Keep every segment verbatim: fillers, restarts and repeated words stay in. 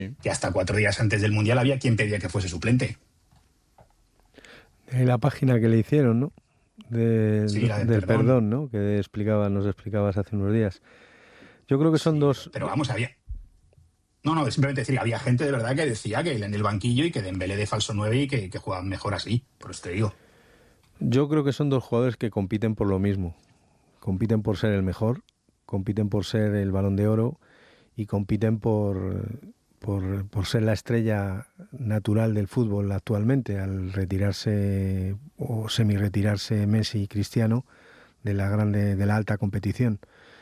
que hasta cuatro días antes del Mundial había quien pedía que fuese suplente. En la página que le hicieron, ¿no? De, Sí, la del, del perdón. perdón, ¿no? Que explicaba, nos explicabas hace unos días. Yo creo que son Sí, dos... pero vamos, había... No, no, simplemente decir, había gente de verdad que decía que él en el banquillo y que Dembélé de falso nueve y que, que jugaban mejor así, por eso te digo. Yo creo que son dos jugadores que compiten por lo mismo. Compiten por ser el mejor, compiten por ser el Balón de Oro y compiten por, por, por ser la estrella natural del fútbol actualmente, al retirarse o semi-retirarse Messi y Cristiano de la grande, de la alta competición.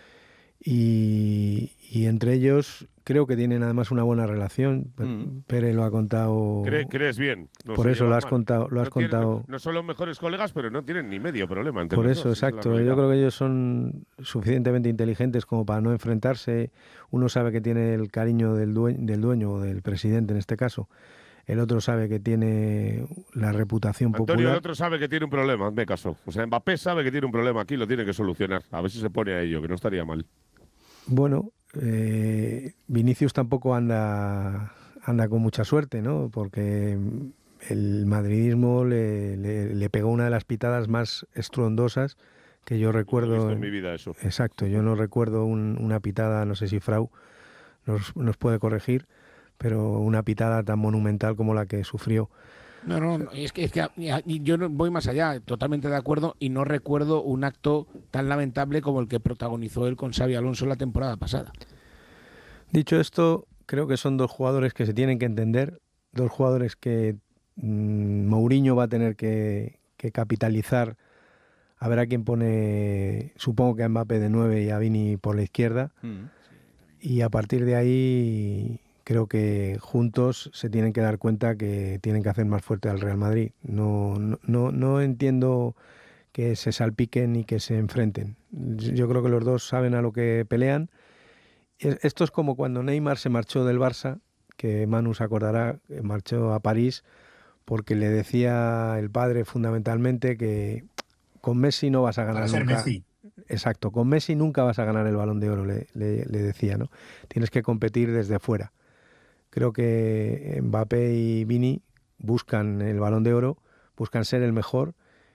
Y, y entre ellos creo que tienen además una buena relación. Mm. Pere lo ha contado. ¿Cre ¿Crees bien? No por eso lo has mal. contado. Lo has no, tienen, contado. No, no son los mejores colegas, pero no tienen ni medio problema. Entre por los eso, dos, exacto. Yo creo que ellos son suficientemente inteligentes como para no enfrentarse. Uno sabe que tiene el cariño del dueño, del dueño o del presidente en este caso. El otro sabe que tiene la reputación Antonio, popular. El otro sabe que tiene un problema, hazme caso. O sea, Mbappé sabe que tiene un problema aquí, lo tiene que solucionar. A ver si se pone a ello, que no estaría mal. Bueno, eh, Vinicius tampoco anda anda con mucha suerte, ¿no? Porque el madridismo le, le, le pegó una de las pitadas más estruendosas que yo recuerdo. No he visto en mi vida eso. Exacto, yo no recuerdo un, una pitada, no sé si Frau nos, nos puede corregir, pero una pitada tan monumental como la que sufrió. No, no, no, es que, es que yo voy más allá, totalmente de acuerdo, y no recuerdo un acto tan lamentable como el que protagonizó él con Xabi Alonso la temporada pasada. Dicho esto, creo que son dos jugadores que se tienen que entender, dos jugadores que mmm, Mourinho va a tener que, que capitalizar, a ver a quién pone, supongo que a Mbappé de nueve y a Vini por la izquierda, mm. y a partir de ahí... Creo que juntos se tienen que dar cuenta que tienen que hacer más fuerte al Real Madrid. No, no, no, no entiendo que se salpiquen y que se enfrenten. Yo creo que los dos saben a lo que pelean. Esto es como cuando Neymar se marchó del Barça, que Manu se acordará, que marchó a París, porque le decía el padre fundamentalmente que con Messi no vas a ganar Para nunca. Ser Messi. Exacto, con Messi nunca vas a ganar el Balón de Oro, le, le, le decía, ¿no? Tienes que competir desde fuera. Creo que Mbappé y Vini buscan el Balón de Oro, buscan ser el mejor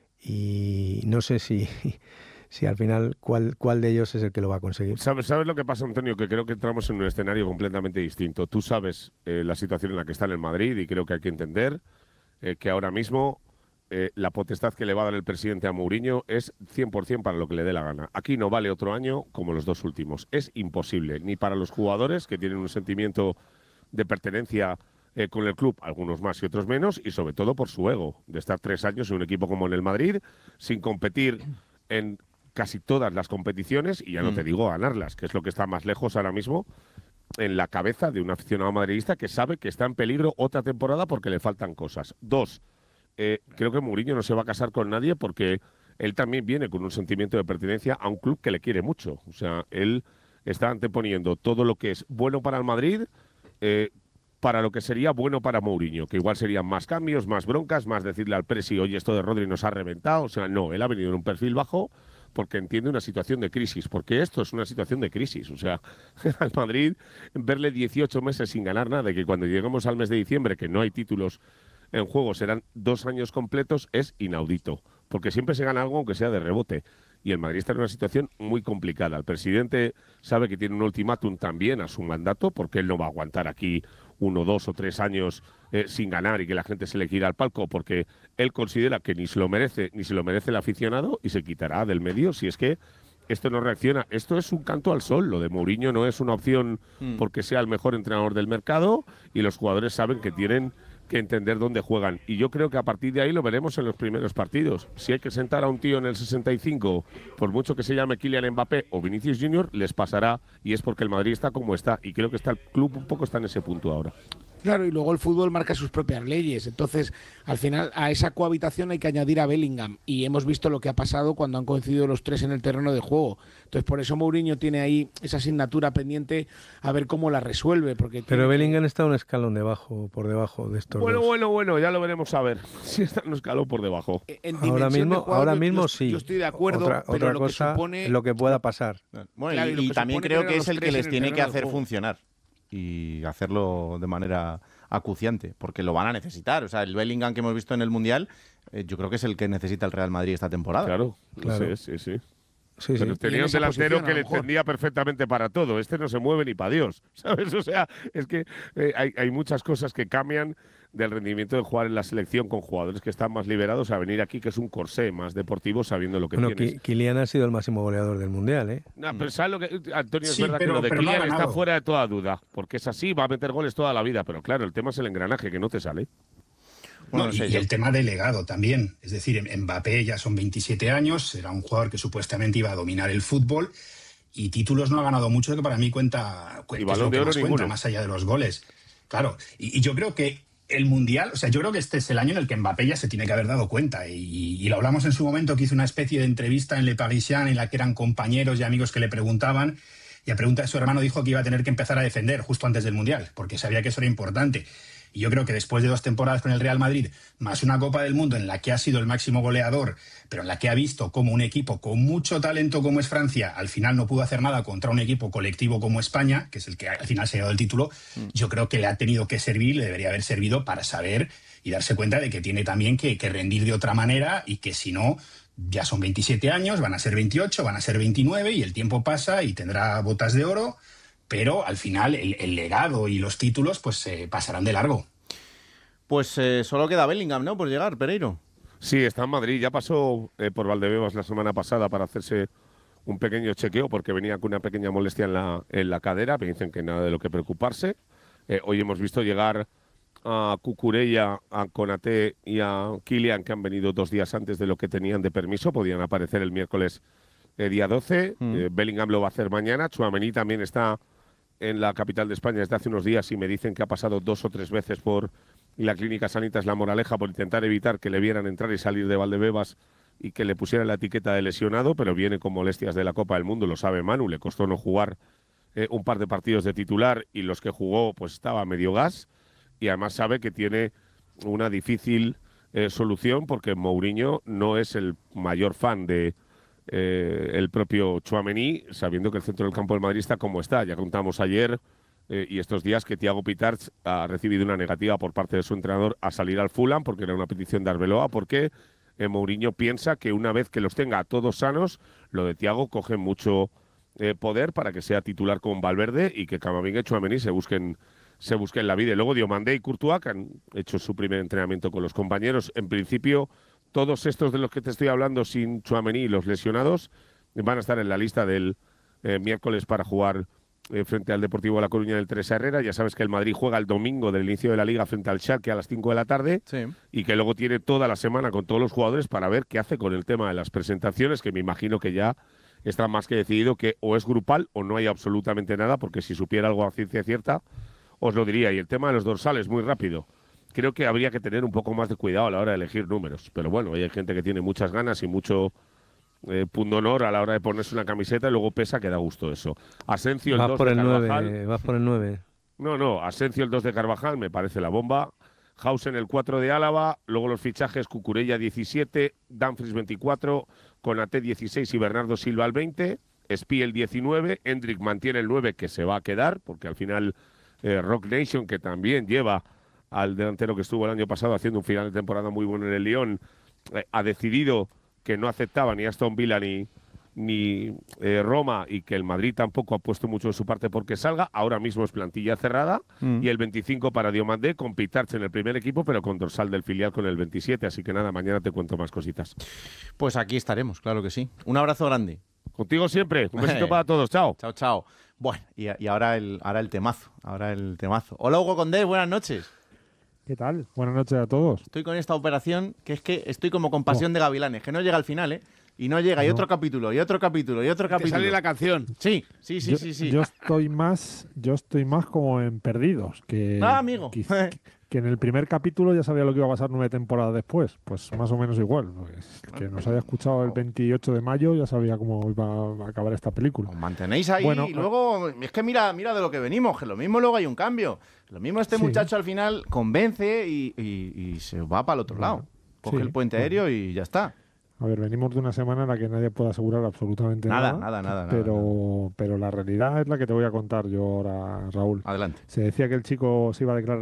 y no sé si, si al final cuál, cuál de ellos es el que lo va a conseguir. ¿Sabes, ¿Sabes lo que pasa, Antonio? Que creo que entramos en un escenario completamente distinto. Tú sabes eh, la situación en la que está en el Madrid y creo que hay que entender eh, que ahora mismo eh, la potestad que le va a dar el presidente a Mourinho es cien por cien para lo que le dé la gana. Aquí no vale otro año como los dos últimos. Es imposible, ni para los jugadores que tienen un sentimiento de pertenencia eh, con el club, algunos más y otros menos, y sobre todo por su ego, de estar tres años en un equipo como en el Madrid, sin competir en casi todas las competiciones, y ya no te digo ganarlas, que es lo que está más lejos ahora mismo en la cabeza de un aficionado madridista que sabe que está en peligro otra temporada porque le faltan cosas. Dos, eh, creo que Mourinho no se va a casar con nadie porque él también viene con un sentimiento de pertenencia a un club que le quiere mucho. O sea, él está anteponiendo todo lo que es bueno para el Madrid Eh, para lo que sería bueno para Mourinho, que igual serían más cambios, más broncas, más decirle al presi, oye, esto de Rodri nos ha reventado. O sea, no, él ha venido en un perfil bajo porque entiende una situación de crisis, porque esto es una situación de crisis. O sea, al Madrid, verle dieciocho meses sin ganar nada, y que cuando lleguemos al mes de diciembre, que no hay títulos en juego, serán dos años completos, es inaudito, porque siempre se gana algo aunque sea de rebote. Y el Madrid está en una situación muy complicada. El presidente sabe que tiene un ultimátum también a su mandato, porque él no va a aguantar aquí uno, dos o tres años eh, sin ganar y que la gente se le quiera al palco, porque él considera que ni se lo merece, ni se lo merece el aficionado, y se quitará del medio si es que esto no reacciona. Esto es un canto al sol. Lo de Mourinho no es una opción mm. porque sea el mejor entrenador del mercado, y los jugadores saben que tienen que entender dónde juegan. Y yo creo que a partir de ahí lo veremos en los primeros partidos. Si hay que sentar a un tío en el sesenta y cinco, por mucho que se llame Kylian Mbappé o Vinicius Junior, les pasará, y es porque el Madrid está como está. Y creo que está el club un poco está en ese punto ahora. Claro, y luego el fútbol marca sus propias leyes. Entonces, al final, a esa cohabitación hay que añadir a Bellingham. Y hemos visto lo que ha pasado cuando han coincidido los tres en el terreno de juego. Entonces, por eso Mourinho tiene ahí esa asignatura pendiente a ver cómo la resuelve. Porque Pero tiene... Bellingham está un escalón debajo, por debajo de estos Bueno, dos. bueno, bueno, ya lo veremos a ver si está un escalón por debajo. En ahora mismo, juego, ahora yo, mismo yo, sí. Yo estoy de acuerdo, otra, pero otra lo cosa que supone... lo que pueda pasar. Bueno, claro, y, y, y también creo que es el que les tiene que hacer funcionar. y hacerlo de manera acuciante, porque lo van a necesitar. O sea, el Bellingham que hemos visto en el Mundial, eh, yo creo que es el que necesita el Real Madrid esta temporada. Claro, Claro. sí, sí, sí. Sí, Pero sí. tenía Y en un esa delantero posición, que a le lo mejor. entendía perfectamente para todo. Este no se mueve ni para Dios, ¿sabes? O sea, es que eh, hay, hay muchas cosas que cambian del rendimiento de jugar en la selección con jugadores que están más liberados a venir aquí, que es un corsé más deportivo, sabiendo lo que Bueno, tienes. Ki- Kylian ha sido el máximo goleador del Mundial, ¿eh? No, pero ¿sabes lo que, Antonio? Es Sí, verdad pero- que lo de pero no ha Kylian está ganado. fuera de toda duda, porque es así, va a meter goles toda la vida, pero claro, el tema es el engranaje, que no te sale. Bueno, No, no sé y, yo. y el tema de legado también. Es decir, Mbappé ya son veintisiete años, era un jugador que supuestamente iba a dominar el fútbol y títulos no ha ganado mucho, que para mí cuenta, cu- Y que es Balón lo de que Oro más cuenta, ninguno. más allá de los goles. Claro, y, y yo creo que el Mundial, o sea, yo creo que este es el año en el que Mbappé ya se tiene que haber dado cuenta. Y, y lo hablamos en su momento, que hizo una especie de entrevista en Le Parisien en la que eran compañeros y amigos que le preguntaban. Y a pregunta de su hermano dijo que iba a tener que empezar a defender justo antes del Mundial, porque sabía que eso era importante. Y yo creo que después de dos temporadas con el Real Madrid, más una Copa del Mundo en la que ha sido el máximo goleador, pero en la que ha visto como un equipo con mucho talento como es Francia, al final no pudo hacer nada contra un equipo colectivo como España, que es el que al final se ha dado el título, yo creo que le ha tenido que servir, le debería haber servido para saber y darse cuenta de que tiene también que, que rendir de otra manera y que si no, ya son veintisiete años, van a ser veintiocho, van a ser veintinueve y el tiempo pasa y tendrá botas de oro. Pero al final el, el legado y los títulos pues se eh, pasarán de largo. Pues eh, solo queda Bellingham, ¿no? Por llegar, Pereiro. Sí, está en Madrid. Ya pasó eh, por Valdebebas la semana pasada para hacerse un pequeño chequeo porque venía con una pequeña molestia en la, en la cadera. Me dicen que nada de lo que preocuparse. Eh, hoy hemos visto llegar a Cucurella, a Konaté y a Kylian, que han venido dos días antes de lo que tenían de permiso. Podían aparecer el miércoles eh, día doce. Mm. Eh, Bellingham lo va a hacer mañana. Tchouaméni también está en la capital de España desde hace unos días y me dicen que ha pasado dos o tres veces por la clínica Sanitas La Moraleja por intentar evitar que le vieran entrar y salir de Valdebebas y que le pusieran la etiqueta de lesionado, pero viene con molestias de la Copa del Mundo, lo sabe Manu, le costó no jugar eh, un par de partidos de titular y los que jugó pues estaba a medio gas y además sabe que tiene una difícil eh, solución porque Mourinho no es el mayor fan de eh, el propio Tchouaméni, sabiendo que el centro del campo del Madrid está como está. Ya contamos ayer eh, y estos días que Thiago Pitarch ha recibido una negativa por parte de su entrenador a salir al Fulham porque era una petición de Arbeloa, porque eh, Mourinho piensa que una vez que los tenga a todos sanos, lo de Thiago coge mucho eh, poder para que sea titular con Valverde y que Camavinga y Tchouaméni se busquen se busquen la vida. Y luego Diomandé y Courtois, que han hecho su primer entrenamiento con los compañeros. En principio, todos estos de los que te estoy hablando sin Tchouaméni y los lesionados van a estar en la lista del eh, miércoles para jugar eh, frente al Deportivo de La Coruña del Teresa Herrera. Ya sabes que el Madrid juega el domingo del inicio de la Liga frente al Schalke a las cinco de la tarde Sí. y que luego tiene toda la semana con todos los jugadores para ver qué hace con el tema de las presentaciones, que me imagino que ya está más que decidido que o es grupal o no hay absolutamente nada, porque si supiera algo a ciencia cierta os lo diría. Y el tema de los dorsales, muy rápido. Creo que habría que tener un poco más de cuidado a la hora de elegir números. Pero bueno, hay gente que tiene muchas ganas y mucho eh, pundonor a la hora de ponerse una camiseta y luego pesa que da gusto eso. Asensio, el Vas dos por de el Carvajal. nueve, vas por el nueve. No, no, Asensio, el dos de Carvajal, me parece la bomba. Hausen, el cuatro de Álava. Luego los fichajes, Cucurella, diecisiete. Dumfries, veinticuatro. Konaté, dieciséis y Bernardo Silva, el veinte. Espí, el diecinueve. Endrick mantiene el nueve, que se va a quedar, porque al final eh, Rock Nation, que también lleva al delantero que estuvo el año pasado haciendo un final de temporada muy bueno en el Lyon, eh, ha decidido que no aceptaba ni Aston Villa ni, ni eh, Roma y que el Madrid tampoco ha puesto mucho de su parte porque salga. Ahora mismo es plantilla cerrada mm. y el veinticinco para Diomandé con Pitarch en el primer equipo, pero con dorsal del filial con el veintisiete. Así que nada, mañana te cuento más cositas. Pues aquí estaremos, claro que sí. Un abrazo grande. Contigo siempre. Un besito para todos. Chao. Chao, chao. Bueno, y, y ahora, el, ahora el temazo. Ahora el temazo. Hola, Hugo Condés, buenas noches. ¿Qué tal? Buenas noches a todos. Estoy con esta operación que es que estoy como con Pasión oh. de Gavilanes, que no llega al final, ¿eh? Y no llega, no. y otro capítulo, y otro capítulo, y otro capítulo. Te sale la canción. Sí, sí, sí, yo, sí, sí. Yo estoy más, yo estoy más como en Perdidos, que, ah, amigo. Que, que en el primer capítulo ya sabía lo que iba a pasar nueve temporadas después. Pues más o menos igual. Pues, que nos haya escuchado el veintiocho de mayo ya sabía cómo iba a acabar esta película. Os mantenéis ahí bueno, y luego, es que mira, mira de lo que venimos, que lo mismo luego hay un cambio. Lo mismo este sí. muchacho al final convence y, y, y se va para el otro lado. Coge sí, el puente aéreo bueno. y ya está. A ver, venimos de una semana en la que nadie puede asegurar absolutamente Nada, nada. nada, nada. pero, nada. pero la realidad es la que te voy a contar yo ahora, Raúl. Adelante. Se decía que el chico se iba a declarar